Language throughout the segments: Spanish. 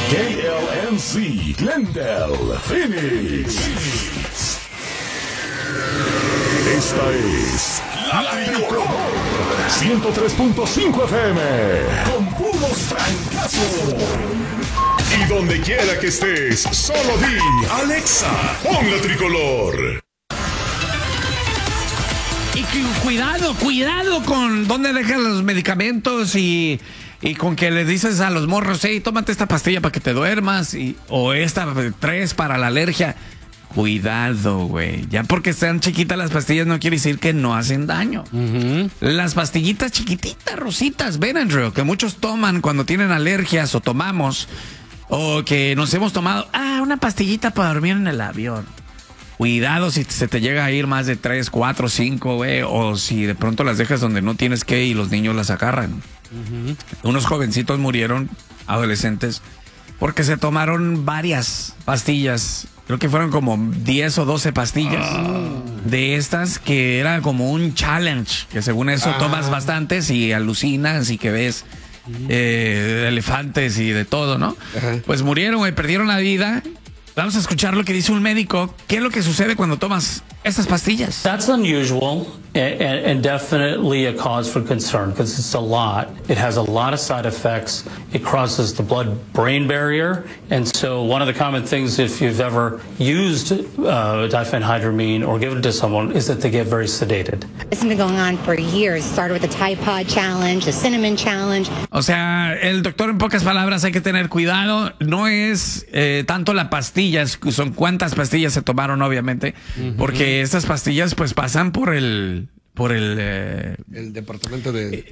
KLNC, Glendale, Phoenix. Esta es La Tricolor 103.5 FM con puros francazos. Y donde quiera que estés, solo di Alexa, pon La Tricolor. Y cuidado con dónde dejas los medicamentos y con que le dices a los morros, hey, tómate esta pastilla para que te duermas o esta 3 para la alergia. Cuidado, güey. Ya porque sean chiquitas las pastillas no quiere decir que no hacen daño. Las pastillitas chiquititas, rositas, Benadryl, que muchos toman cuando tienen alergias o tomamos, o que nos hemos tomado, una pastillita para dormir en el avión. Cuidado si se te llega a ir más de 3, 4, 5, güey, o si de pronto las dejas donde no tienes que y los niños las agarran. Unos jovencitos murieron, adolescentes, porque se tomaron varias pastillas. Creo que fueron como 10 o 12 pastillas de estas que era como un challenge, que según eso tomas bastantes y alucinas y que ves elefantes y de todo, ¿no? Pues murieron, güey, perdieron la vida. Vamos a escuchar lo que dice un médico. ¿Qué es lo que sucede cuando tomas estas pastillas? That's unusual and definitely a cause for concern because it's a lot. It has a lot of side effects. It crosses the blood-brain barrier. And so one of the common things if you've ever used diphenhydramine or given it to someone is that they get very sedated. This has been going on for years. It started with the Tide Pod Challenge, the Cinnamon Challenge. O sea, el doctor en pocas palabras hay que tener cuidado. No es tanto la pastilla, son cuántas pastillas se tomaron, obviamente, porque estas pastillas pues pasan por el departamento de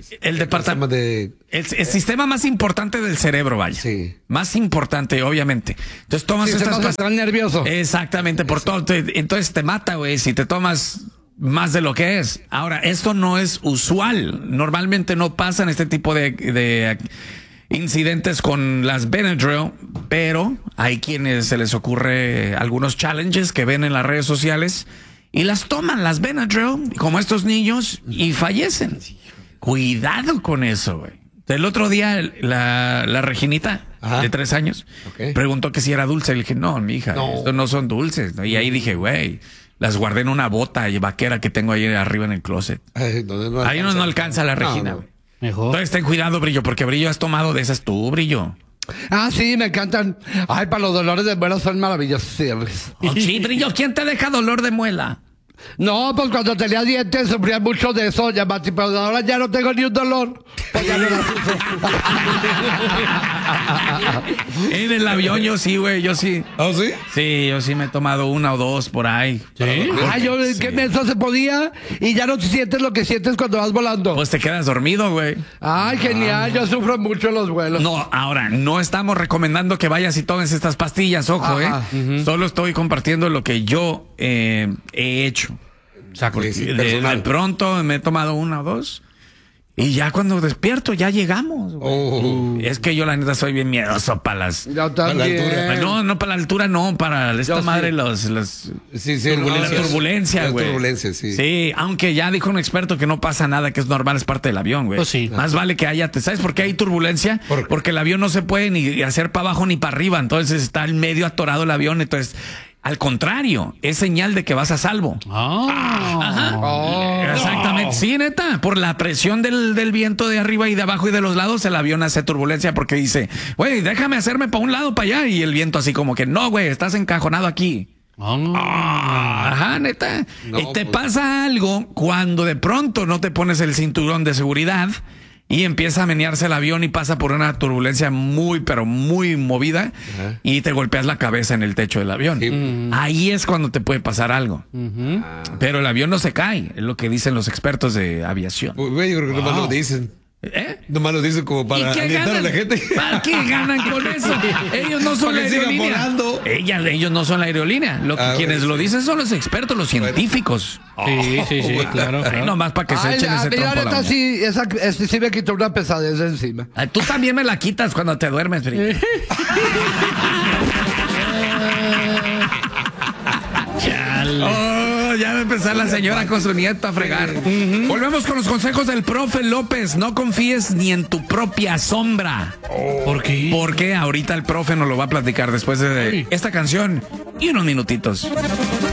el sistema más importante del cerebro, vaya. Sí. Más importante, obviamente. Entonces tomas estas pastillas. Estás nervioso. Exactamente, por todo. Entonces te mata, güey, si te tomas más de lo que es. Ahora, esto no es usual. Normalmente no pasan este tipo de incidentes con las Benadryl, pero hay quienes se les ocurre algunos challenges que ven en las redes sociales y las toman, las Benadryl, como estos niños, y fallecen. Cuidado con eso, güey. El otro día la Reginita, de 3 años, preguntó que si era dulce. Le dije, no, mija, estos no son dulces, ¿no? Y ahí dije, güey, las guardé en una bota vaquera que tengo ahí arriba en el closet. Ahí no alcanza la Regina, güey. Mejor. Entonces ten cuidado, Brillo, porque Brillo has tomado de esas tú, Brillo. Sí, me encantan. Ay, para los dolores de muela son maravillosos. Sí, Brillo, ¿quién te deja dolor de muela? No, pues cuando tenía dientes sufría mucho de eso, ya, Mati, pero ahora ya no tengo ni un dolor. En el avión yo sí, güey, yo sí. ¿Ah, sí? Sí, yo sí me he tomado 1 o 2 por ahí. ¿Sí? Que eso se podía y ya no sientes lo que sientes cuando vas volando. Pues te quedas dormido, güey. Ay, genial, yo sufro mucho en los vuelos. No, ahora, no estamos recomendando que vayas y tomes estas pastillas, ojo, Solo estoy compartiendo lo que yo he hecho. O sea, de pronto me he tomado 1 o 2 y ya cuando despierto ya llegamos. Es que yo la neta soy bien miedoso para las... Yo también. No para la altura, no, para esta madre las turbulencias, güey. Turbulencias, sí. Sí, aunque ya dijo un experto que no pasa nada, que es normal, es parte del avión, güey. Pues sí. Más vale que haya... ¿Sabes por qué hay turbulencia? Porque el avión no se puede ni hacer para abajo ni para arriba, entonces está en medio atorado el avión, entonces... Al contrario, es señal de que vas a salvo. Exactamente. Sí, neta. Por la presión del viento de arriba y de abajo y de los lados, el avión hace turbulencia porque dice, güey, déjame hacerme para un lado, para allá. Y el viento así como que, no, güey, estás encajonado aquí. Neta. No, y te pasa algo cuando de pronto no te pones el cinturón de seguridad y empieza a menearse el avión y pasa por una turbulencia muy, pero muy movida y te golpeas la cabeza en el techo del avión. Sí. Ahí es cuando te puede pasar algo. Pero el avión no se cae, es lo que dicen los expertos de aviación. Güey, yo creo que nomás lo dicen. Nomás lo dicen como para alientar a la gente. ¿Para qué ganan con eso? Ellos no son la aerolínea. Ellos no son la aerolínea. Quienes lo dicen son los expertos, los científicos. Sí, claro. Nomás para que se echen ese trompo a la sí me quitó una pesadez encima. Tú también me la quitas cuando te duermes, Bri. ya va a empezar la señora con su nieta a fregar. Volvemos con los consejos del profe López. No confíes ni en tu propia sombra. ¿Por qué? Porque ahorita el profe nos lo va a platicar después de esta canción y unos minutitos.